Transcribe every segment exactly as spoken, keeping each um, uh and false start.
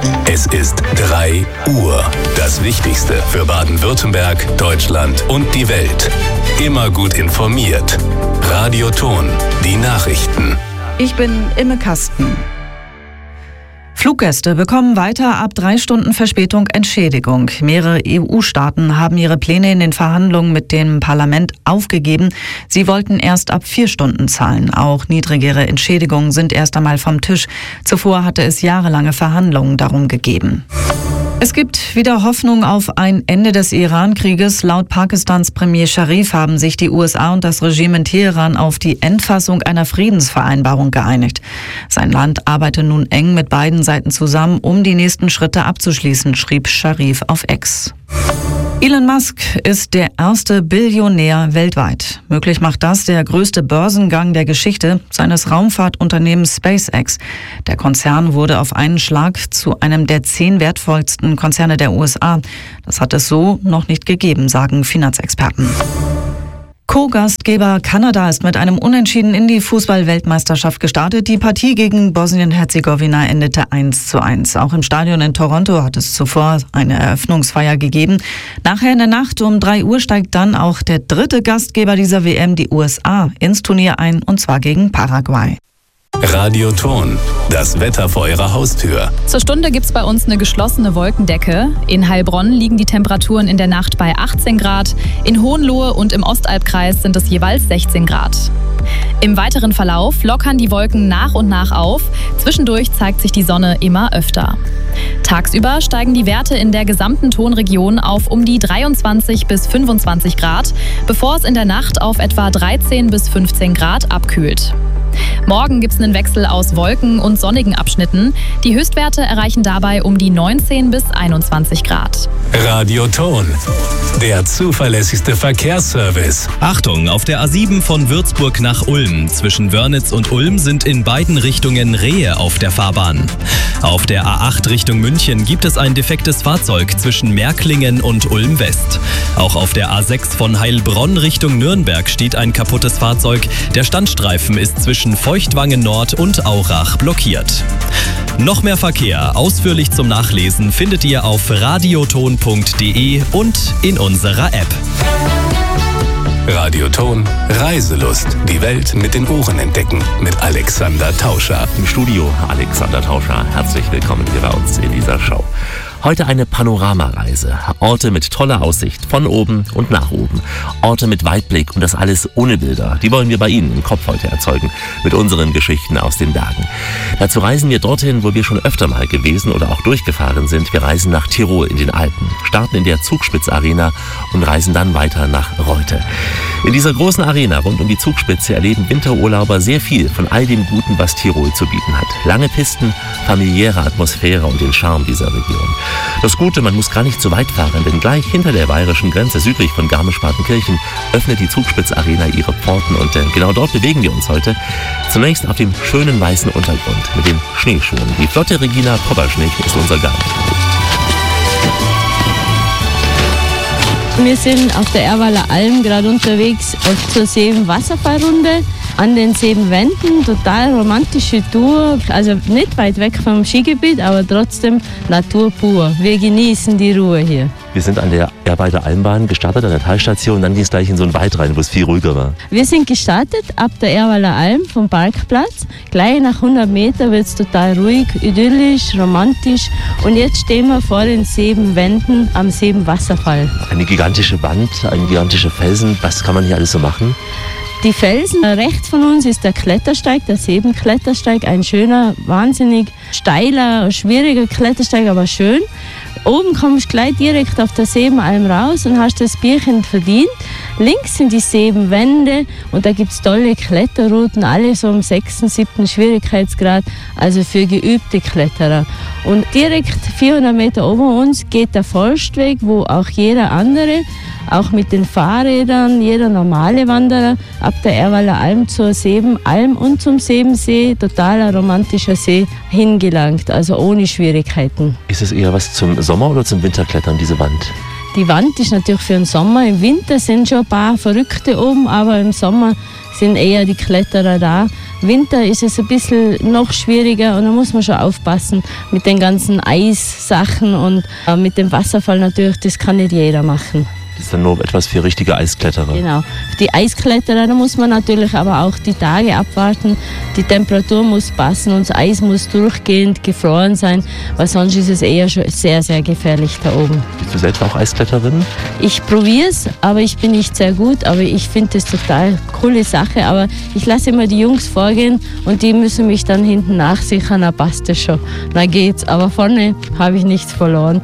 Es ist drei Uhr. Das Wichtigste für Baden-Württemberg, Deutschland und die Welt. Immer gut informiert. Radio Ton, die Nachrichten. Ich bin Imme Kasten. Fluggäste bekommen weiter ab drei Stunden Verspätung Entschädigung. Mehrere E U-Staaten haben ihre Pläne in den Verhandlungen mit dem Parlament aufgegeben. Sie wollten erst ab vier Stunden zahlen. Auch niedrigere Entschädigungen sind erst einmal vom Tisch. Zuvor hatte es jahrelange Verhandlungen darum gegeben. Es gibt wieder Hoffnung auf ein Ende des Iran-Krieges. Laut Pakistans Premier Sharif haben sich die U S A und das Regime in Teheran auf die Endfassung einer Friedensvereinbarung geeinigt. Sein Land arbeite nun eng mit beiden Seiten zusammen, um die nächsten Schritte abzuschließen, schrieb Sharif auf X. Elon Musk ist der erste Billionär weltweit. Möglich macht das der größte Börsengang der Geschichte seines Raumfahrtunternehmens SpaceX. Der Konzern wurde auf einen Schlag zu einem der zehn wertvollsten Konzerne der U S A. Das hat es so noch nicht gegeben, sagen Finanzexperten. Co-Gastgeber Kanada ist mit einem Unentschieden in die Fußball-Weltmeisterschaft gestartet. Die Partie gegen Bosnien-Herzegowina endete eins zu eins. Auch im Stadion in Toronto hat es zuvor eine Eröffnungsfeier gegeben. Nachher in der Nacht um drei Uhr steigt dann auch der dritte Gastgeber dieser W M, die U S A, ins Turnier ein, und zwar gegen Paraguay. Radio Ton, das Wetter vor Ihrer Haustür. Zur Stunde gibt's bei uns eine geschlossene Wolkendecke. In Heilbronn liegen die Temperaturen in der Nacht bei achtzehn Grad. In Hohenlohe und im Ostalbkreis sind es jeweils sechzehn Grad. Im weiteren Verlauf lockern die Wolken nach und nach auf. Zwischendurch zeigt sich die Sonne immer öfter. Tagsüber steigen die Werte in der gesamten Tonregion auf um die dreiundzwanzig bis fünfundzwanzig Grad, bevor es in der Nacht auf etwa dreizehn bis fünfzehn Grad abkühlt. Morgen gibt es einen Wechsel aus Wolken und sonnigen Abschnitten. Die Höchstwerte erreichen dabei um die neunzehn bis einundzwanzig Grad. Radio Ton, der zuverlässigste Verkehrsservice. Achtung, auf der A sieben von Würzburg nach Ulm. Zwischen Wörnitz und Ulm sind in beiden Richtungen Rehe auf der Fahrbahn. Auf der A acht Richtung München gibt es ein defektes Fahrzeug zwischen Märklingen und Ulm West. Auch auf der A sechs von Heilbronn Richtung Nürnberg steht ein kaputtes Fahrzeug. Der Standstreifen ist zwischen Feuchtwangen Nord und Aurach blockiert. Noch mehr Verkehr, ausführlich zum Nachlesen, findet ihr auf radioton punkt de und in unserer App. Radio Ton, Reiselust. Die Welt mit den Ohren entdecken. Mit Alexander Tauscher. Im Studio Alexander Tauscher. Herzlich willkommen hier bei uns in dieser Show. Heute eine Panoramareise. Orte mit toller Aussicht von oben und nach oben. Orte mit Weitblick und das alles ohne Bilder. Die wollen wir bei Ihnen im Kopf heute erzeugen. Mit unseren Geschichten aus den Bergen. Dazu reisen wir dorthin, wo wir schon öfter mal gewesen oder auch durchgefahren sind. Wir reisen nach Tirol in den Alpen. Starten in der Zugspitz-Arena und reisen dann weiter nach Reute. In dieser großen Arena rund um die Zugspitze erleben Winterurlauber sehr viel von all dem Guten, was Tirol zu bieten hat. Lange Pisten, familiäre Atmosphäre und den Charme dieser Region. Das Gute, man muss gar nicht so weit fahren, denn gleich hinter der bayerischen Grenze, südlich von Garmisch-Partenkirchen, öffnet die Zugspitz-Arena ihre Pforten und äh, genau dort bewegen wir uns heute. Zunächst auf dem schönen weißen Untergrund mit den Schneeschuhen. Die flotte Regina Koberschnig ist unser Guide. Wir sind auf der Erwaler Alm gerade unterwegs zur Seven-Wasserfallrunde. An den Seven-Wänden, total romantische Tour, also nicht weit weg vom Skigebiet, aber trotzdem Natur pur. Wir genießen die Ruhe hier. Wir sind an der Erwalder Almbahn gestartet, an der Talstation, dann ging es gleich in so einen Wald rein, wo es viel ruhiger war. Wir sind gestartet ab der Erwaler Alm vom Parkplatz. Gleich nach hundert Meter wird es total ruhig, idyllisch, romantisch. Und jetzt stehen wir vor den Seven-Wänden am Seven-Wasserfall. Eine gigantische Wand, ein gigantischer Felsen. Was kann man hier alles so machen? Die Felsen, rechts von uns ist der Klettersteig, der Seven-Klettersteig, ein schöner, wahnsinnig steiler, schwieriger Klettersteig, aber schön. Oben kommst du gleich direkt auf der Sebenalm raus und hast das Bierchen verdient. Links sind die Sebenwände und da gibt es tolle Kletterrouten, alle so im sechsten, siebten Schwierigkeitsgrad, also für geübte Kletterer. Und direkt vierhundert Meter ober uns geht der Forstweg, wo auch jeder andere, auch mit den Fahrrädern, jeder normale Wanderer ab der Erwaler Alm zur Sebenalm und zum Sebensee, totaler romantischer See, hingelangt, also ohne Schwierigkeiten. Ist es eher was zum Sommer- oder zum Winterklettern, diese Wand? Die Wand ist natürlich für den Sommer. Im Winter sind schon ein paar Verrückte oben, aber im Sommer sind eher die Kletterer da. Winter ist es ein bisschen noch schwieriger und da muss man schon aufpassen mit den ganzen Eissachen und äh, mit dem Wasserfall natürlich, das kann nicht jeder machen. Das ist dann nur etwas für richtige Eiskletterer. Genau. Die Eiskletterer, da muss man natürlich aber auch die Tage abwarten. Die Temperatur muss passen und das Eis muss durchgehend gefroren sein, weil sonst ist es eher schon sehr, sehr gefährlich da oben. Bist du selbst auch Eiskletterin? Ich probiere es, aber ich bin nicht sehr gut. Aber ich finde das total coole Sache. Aber ich lasse immer die Jungs vorgehen und die müssen mich dann hinten nachsichern, dann passt das schon. Dann geht's. Aber vorne habe ich nichts verloren.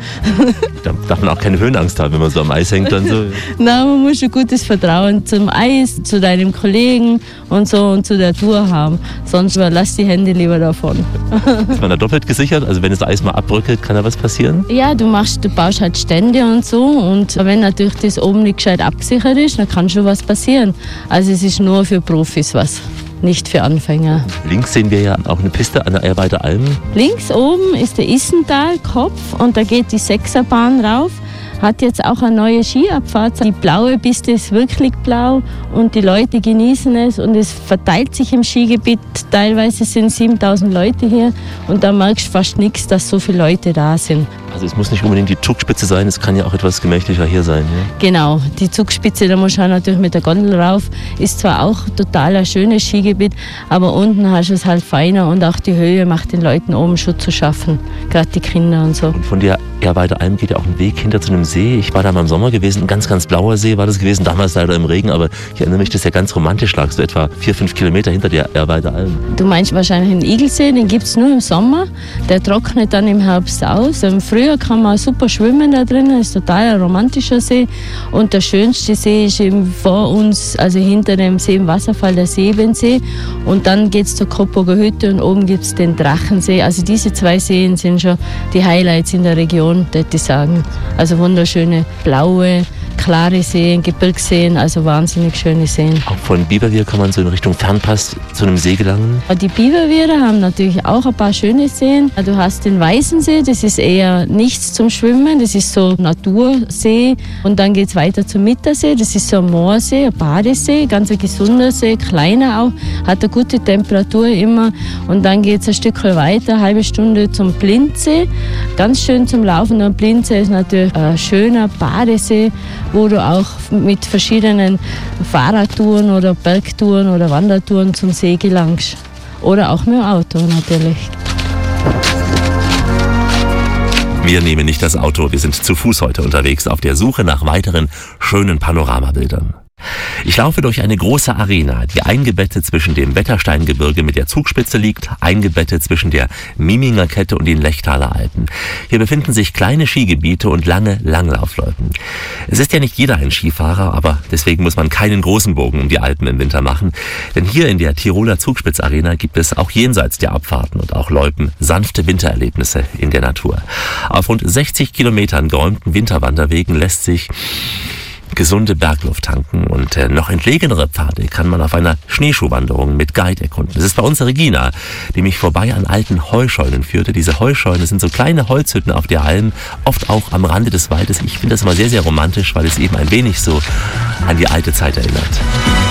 Da darf man auch keine Höhenangst haben, wenn man so am Eis hängt. Dann so. Nein, man muss ein gutes Vertrauen zum Eis, zu deinem Kollegen und so und zu der Tour haben. Sonst lass die Hände lieber davon. Ist man da doppelt gesichert? Also wenn das Eis mal abbröckelt, kann da was passieren? Ja, du machst, du baust halt Stände und so und wenn natürlich das oben nicht gescheit abgesichert ist, dann kann schon was passieren. Also es ist nur für Profis was, nicht für Anfänger. Links sehen wir ja auch eine Piste an der Ehrweider Alm. Links oben ist der Issental-Kopf und da geht die Sechserbahn rauf. Hat jetzt auch eine neue Skiabfahrt. Die blaue Piste ist wirklich blau und die Leute genießen es und es verteilt sich im Skigebiet. Teilweise sind siebentausend Leute hier und da merkst du fast nichts, dass so viele Leute da sind. Also es muss nicht unbedingt die Zugspitze sein, es kann ja auch etwas gemächlicher hier sein. Ja? Genau, die Zugspitze, da musst du natürlich mit der Gondel rauf. Ist zwar auch total ein schönes Skigebiet, aber unten hast du es halt feiner und auch die Höhe macht den Leuten oben schon zu schaffen, gerade die Kinder und so. Und von der Ehrweider Alm geht ja auch ein Weg hinter zu einem See. Ich war da mal im Sommer gewesen, ein ganz, ganz blauer See war das gewesen, damals leider im Regen, aber ich erinnere mich, das ist ja ganz romantisch, lagst du etwa vier, fünf Kilometer hinter der Ehrweider Alm. Du meinst wahrscheinlich den Igelsee, den gibt es nur im Sommer, der trocknet dann im Herbst aus. Im Frühjahr kann man super schwimmen da drinnen, ist total ein romantischer See und der schönste See ist eben vor uns, also hinter dem See im Wasserfall, der Seebensee und dann geht es zur Koppoger Hütte und oben gibt es den Drachensee. Also diese zwei Seen sind schon die Highlights in der Region, würde ich sagen. Also wunderschöne blaue, klare Seen, Gebirgsseen, also wahnsinnig schöne Seen. Auch von Biberwier kann man so in Richtung Fernpass zu einem See gelangen? Die Biberwierer haben natürlich auch ein paar schöne Seen. Du hast den Weißensee, das ist eher nichts zum Schwimmen, das ist so Natursee. Und dann geht es weiter zum Mittersee, das ist so ein Moorsee, ein Badesee, ganz ein gesunder See, kleiner auch, hat eine gute Temperatur immer. Und dann geht es ein Stück weiter, eine halbe Stunde zum Blindsee, ganz schön zum Laufen. Und Blindsee ist natürlich ein schöner Badesee, wo du auch mit verschiedenen Fahrradtouren oder Bergtouren oder Wandertouren zum See gelangst. Oder auch mit dem Auto natürlich. Wir nehmen nicht das Auto, wir sind zu Fuß heute unterwegs auf der Suche nach weiteren schönen Panoramabildern. Ich laufe durch eine große Arena, die eingebettet zwischen dem Wettersteingebirge mit der Zugspitze liegt, eingebettet zwischen der Miminger Kette und den Lechtaler Alpen. Hier befinden sich kleine Skigebiete und lange Langlaufloipen. Es ist ja nicht jeder ein Skifahrer, aber deswegen muss man keinen großen Bogen um die Alpen im Winter machen. Denn hier in der Tiroler Zugspitzarena gibt es auch jenseits der Abfahrten und auch Loipen sanfte Wintererlebnisse in der Natur. Auf rund sechzig Kilometern geräumten Winterwanderwegen lässt sich gesunde Bergluft tanken und äh, noch entlegenere Pfade kann man auf einer Schneeschuhwanderung mit Guide erkunden. Das ist bei uns Regina, die mich vorbei an alten Heuscheunen führte. Diese Heuscheunen sind so kleine Holzhütten auf der Alm, oft auch am Rande des Waldes. Ich finde das immer sehr, sehr romantisch, weil es eben ein wenig so an die alte Zeit erinnert.